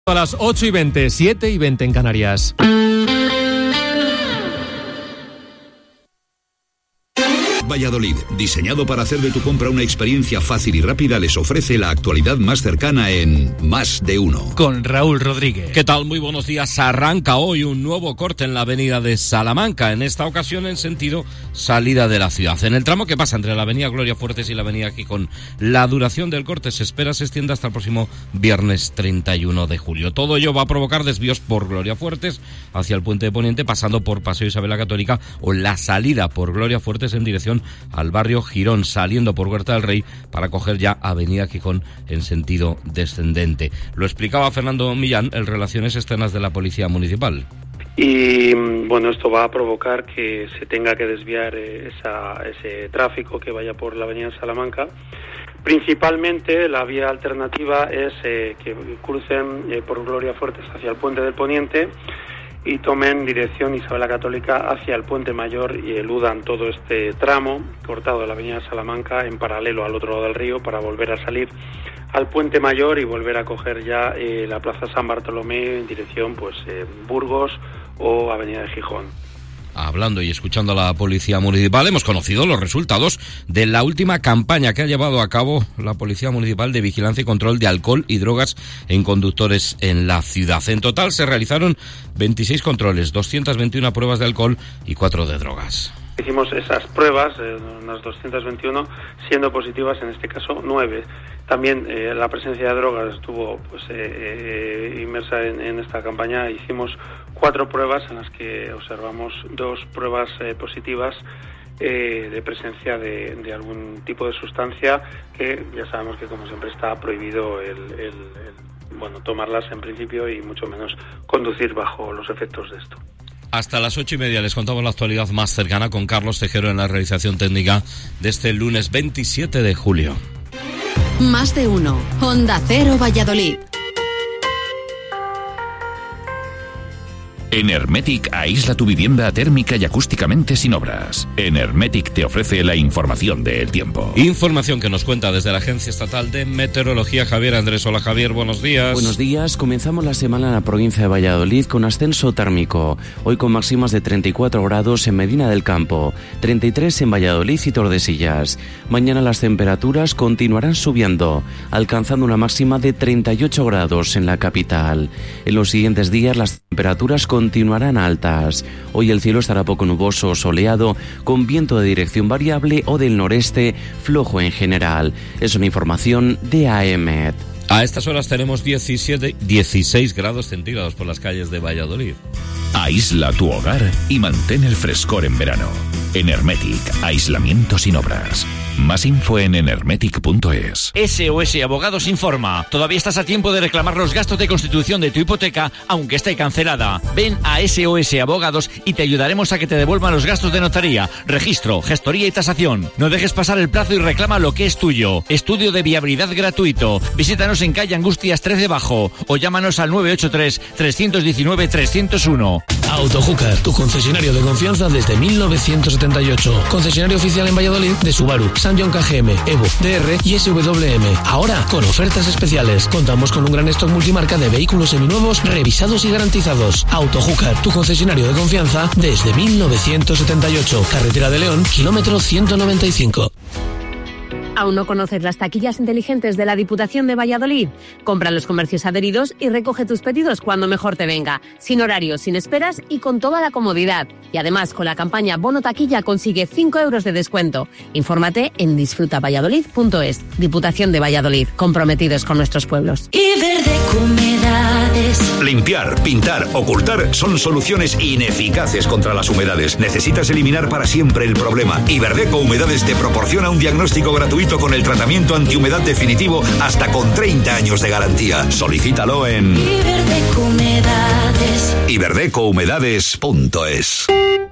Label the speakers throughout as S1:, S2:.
S1: A las 8:20, 7:20 en Canarias.
S2: Valladolid, diseñado para hacer de tu compra una experiencia fácil y rápida, les ofrece la actualidad más cercana en Más de Uno.
S1: Con Raúl Rodríguez.
S3: ¿Qué tal? Muy buenos días. Arranca hoy un nuevo corte en la avenida de Salamanca, en esta ocasión en sentido salida de la ciudad. En el tramo que pasa entre la avenida Gloria Fuertes y la avenida Gijón, la duración del corte se espera se extienda hasta el próximo viernes 31 de julio. Todo ello va a provocar desvíos por Gloria Fuertes hacia el Puente de Poniente, pasando por Paseo Isabel la Católica, o la salida por Gloria Fuertes en dirección al barrio Girón, saliendo por Huerta del Rey para coger ya avenida Gijón en sentido descendente. Lo explicaba Fernando Millán, el Relaciones Externas de la Policía Municipal.
S4: Y bueno, esto va a provocar que se tenga que desviar ese tráfico que vaya por la avenida Salamanca. Principalmente la vía alternativa es que crucen por Gloria Fuertes hacia el Puente del Poniente y tomen dirección Isabel la Católica hacia el Puente Mayor y eludan todo este tramo cortado de la avenida Salamanca en paralelo al otro lado del río para volver a salir al Puente Mayor y volver a coger ya la Plaza San Bartolomé en dirección Burgos o avenida de Gijón.
S3: Hablando y escuchando a la Policía Municipal, hemos conocido los resultados de la última campaña que ha llevado a cabo la Policía Municipal de Vigilancia y Control de Alcohol y Drogas en conductores en la ciudad. En total se realizaron 26 controles, 221 pruebas de alcohol y 4 de drogas.
S4: Hicimos esas pruebas, unas 221, siendo positivas en este caso 9. También la presencia de drogas estuvo inmersa en esta campaña. Hicimos 4 pruebas en las que observamos 2 pruebas positivas de presencia de algún tipo de sustancia que ya sabemos que, como siempre, está prohibido tomarlas en principio y mucho menos conducir bajo los efectos de esto.
S3: Hasta las 8:30 les contamos la actualidad más cercana con Carlos Tejero en la realización técnica de este lunes 27 de julio.
S5: Más de Uno, Onda Cero Valladolid.
S6: En Hermetic aísla tu vivienda térmica y acústicamente sin obras. En Hermetic te ofrece la información del tiempo.
S3: Información que nos cuenta desde la Agencia Estatal de Meteorología Javier Andrés. Hola Javier, buenos días.
S7: Buenos días, comenzamos la semana en la provincia de Valladolid con ascenso térmico. Hoy con máximas de 34 grados en Medina del Campo, 33 en Valladolid y Tordesillas. Mañana las temperaturas continuarán subiendo, alcanzando una máxima de 38 grados en la capital. En los siguientes días las temperaturas continuarán altas. Hoy el cielo estará poco nuboso o soleado, con viento de dirección variable o del noreste, flojo en general. Es una información de AEMET.
S3: A estas horas tenemos 16 grados centígrados por las calles de Valladolid.
S6: Aísla tu hogar y mantén el frescor en verano. En Hermetic, aislamiento sin obras. Más info en enermetic.es.
S8: SOS Abogados informa. Todavía estás a tiempo de reclamar los gastos de constitución de tu hipoteca, aunque esté cancelada. Ven a SOS Abogados y te ayudaremos a que te devuelvan los gastos de notaría, registro, gestoría y tasación. No dejes pasar el plazo y reclama lo que es tuyo. Estudio de viabilidad gratuito. Visítanos en calle Angustias 13 Bajo o llámanos al 983-319-301.
S9: Autojúcar, tu concesionario de confianza desde 1978. Concesionario oficial en Valladolid de Subaru, Sanyong KGM, Evo, DR y SWM. Ahora con ofertas especiales. Contamos con un gran stock multimarca de vehículos seminuevos, revisados y garantizados. Autojúcar, tu concesionario de confianza desde 1978. Carretera de León, kilómetro 195.
S10: ¿Aún no conoces las taquillas inteligentes de la Diputación de Valladolid? Compra en los comercios adheridos y recoge tus pedidos cuando mejor te venga, sin horarios, sin esperas y con toda la comodidad. Y además, con la campaña Bono Taquilla consigue 5 euros de descuento. Infórmate en disfrutavalladolid.es. Diputación de Valladolid, comprometidos con nuestros pueblos.
S11: Iberdeco Humedades.
S2: Limpiar, pintar, ocultar son soluciones ineficaces contra las humedades. Necesitas eliminar para siempre el problema. Iberdeco Humedades te proporciona un diagnóstico gratuito con el tratamiento antihumedad definitivo hasta con 30 años de garantía. Solicítalo en
S11: Iberdeco Humedades.
S2: iberdecohumedades.es.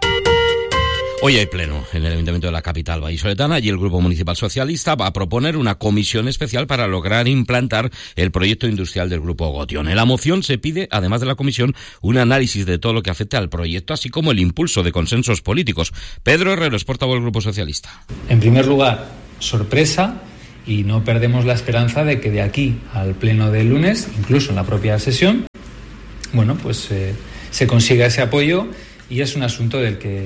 S3: Hoy hay pleno en el Ayuntamiento de la capital vallisoletana y el Grupo Municipal Socialista va a proponer una comisión especial para lograr implantar el proyecto industrial del Grupo Gotion. En la moción se pide, además de la comisión, un análisis de todo lo que afecta al proyecto, así como el impulso de consensos políticos. Pedro Herrero es portavoz del Grupo Socialista.
S12: En primer lugar, sorpresa y no perdemos la esperanza de que de aquí al pleno del lunes, incluso en la propia sesión, se consiga ese apoyo, y es un asunto del que,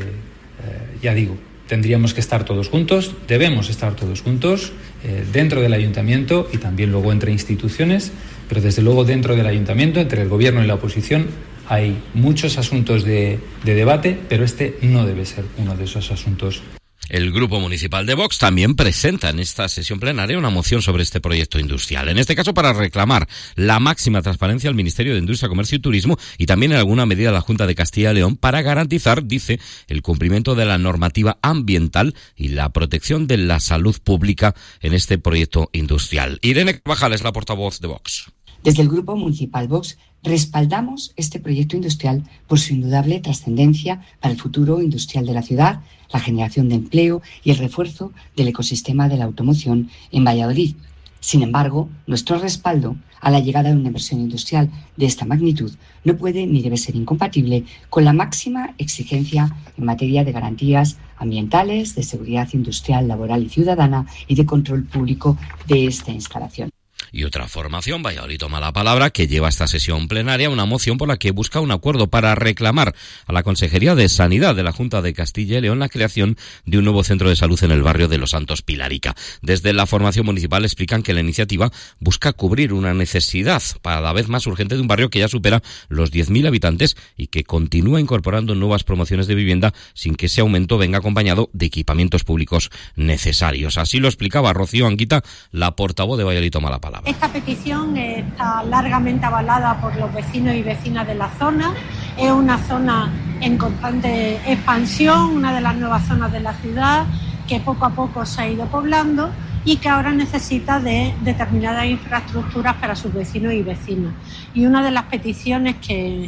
S12: ya digo, tendríamos que estar todos juntos, debemos estar todos juntos dentro del ayuntamiento y también luego entre instituciones, pero desde luego dentro del ayuntamiento, entre el gobierno y la oposición, hay muchos asuntos de debate, pero este no debe ser uno de esos asuntos.
S3: El Grupo Municipal de Vox también presenta en esta sesión plenaria una moción sobre este proyecto industrial, en este caso para reclamar la máxima transparencia al Ministerio de Industria, Comercio y Turismo y también en alguna medida a la Junta de Castilla y León para garantizar, dice, el cumplimiento de la normativa ambiental y la protección de la salud pública en este proyecto industrial. Irene Carvajal es la portavoz de Vox.
S13: Desde el Grupo Municipal Vox respaldamos este proyecto industrial por su indudable trascendencia para el futuro industrial de la ciudad, la generación de empleo y el refuerzo del ecosistema de la automoción en Valladolid. Sin embargo, nuestro respaldo a la llegada de una inversión industrial de esta magnitud no puede ni debe ser incompatible con la máxima exigencia en materia de garantías ambientales, de seguridad industrial, laboral y ciudadana y de control público de esta instalación.
S3: Y otra formación, Valladolid toma la palabra, que lleva a esta sesión plenaria una moción por la que busca un acuerdo para reclamar a la Consejería de Sanidad de la Junta de Castilla y León la creación de un nuevo centro de salud en el barrio de Los Santos Pilarica. Desde la formación municipal explican que la iniciativa busca cubrir una necesidad cada vez más urgente de un barrio que ya supera los 10.000 habitantes y que continúa incorporando nuevas promociones de vivienda sin que ese aumento venga acompañado de equipamientos públicos necesarios. Así lo explicaba Rocío Anguita, la portavoz de Valladolid toma la palabra.
S14: Esta petición está largamente avalada por los vecinos y vecinas de la zona. Es una zona en constante expansión, una de las nuevas zonas de la ciudad que poco a poco se ha ido poblando y que ahora necesita de determinadas infraestructuras para sus vecinos y vecinas. Y una de las peticiones que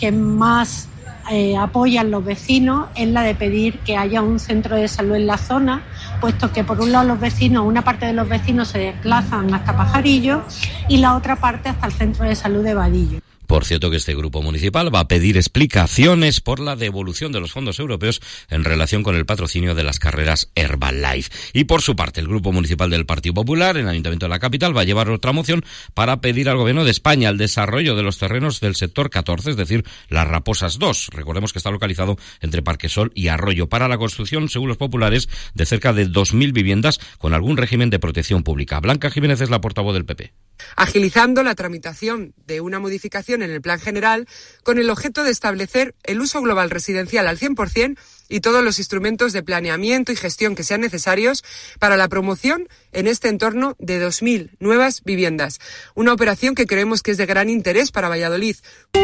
S14: más apoyan los vecinos es la de pedir que haya un centro de salud en la zona, puesto que por un lado una parte de los vecinos se desplazan hasta Pajarillo y la otra parte hasta el centro de salud de Vadillo.
S3: Por cierto que este grupo municipal va a pedir explicaciones por la devolución de los fondos europeos en relación con el patrocinio de las carreras Herbalife. Y por su parte, el grupo municipal del Partido Popular en el Ayuntamiento de la capital va a llevar otra moción para pedir al Gobierno de España el desarrollo de los terrenos del sector 14, es decir, Las Raposas 2. Recordemos que está localizado entre Parquesol y Arroyo, para la construcción, según los populares, de cerca de 2.000 viviendas con algún régimen de protección pública. Blanca Jiménez es la portavoz del PP.
S15: Agilizando la tramitación de una modificación en el Plan General con el objeto de establecer el uso global residencial al 100% y todos los instrumentos de planeamiento y gestión que sean necesarios para la promoción en este entorno de 2.000 nuevas viviendas. Una operación que creemos que es de gran interés para Valladolid.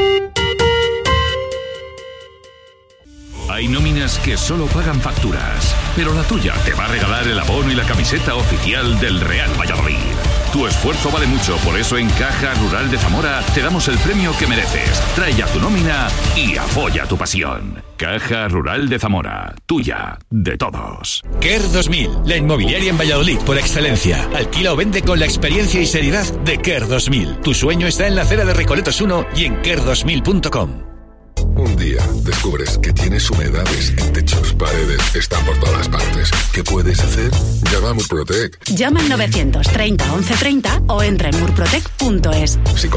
S6: Hay nóminas que solo pagan facturas, pero la tuya te va a regalar el abono y la camiseta oficial del Real Valladolid. Tu esfuerzo vale mucho, por eso en Caja Rural de Zamora te damos el premio que mereces. Trae ya tu nómina y apoya tu pasión. Caja Rural de Zamora, tuya, de todos.
S16: KER 2000, la inmobiliaria en Valladolid por excelencia. Alquila o vende con la experiencia y seriedad de KER 2000. Tu sueño está en la acera de Recoletos 1 y en KER2000.com.
S17: Un día descubres que tienes humedades en techos, paredes, están por todas partes. ¿Qué puedes hacer? Llama a Murprotec.
S5: Llama al 930 1130 o entra en murprotec.es.
S17: Si